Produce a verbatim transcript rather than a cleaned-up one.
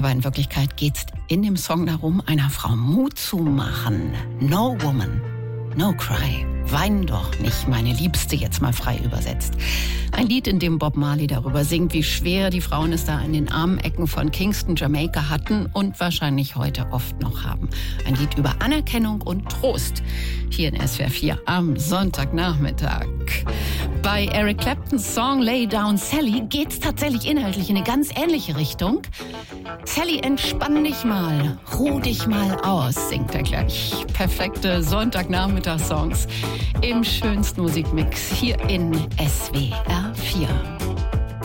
Aber in Wirklichkeit geht's in dem Song darum, einer Frau Mut zu machen. No woman, no cry. Wein doch nicht, meine Liebste, jetzt mal frei übersetzt. Ein Lied, in dem Bob Marley darüber singt, wie schwer die Frauen es da in den armen Ecken von Kingston, Jamaika hatten und wahrscheinlich heute oft noch haben. Ein Lied über Anerkennung und Trost. Hier in S W R vier am Sonntagnachmittag. Bei Eric Claptons Song Lay Down Sally geht's tatsächlich inhaltlich in eine ganz ähnliche Richtung. Sally, entspann dich mal, ruh dich mal aus, singt er gleich. Perfekte Sonntagnachmittagssongs im schönsten Musikmix hier in S W R vier.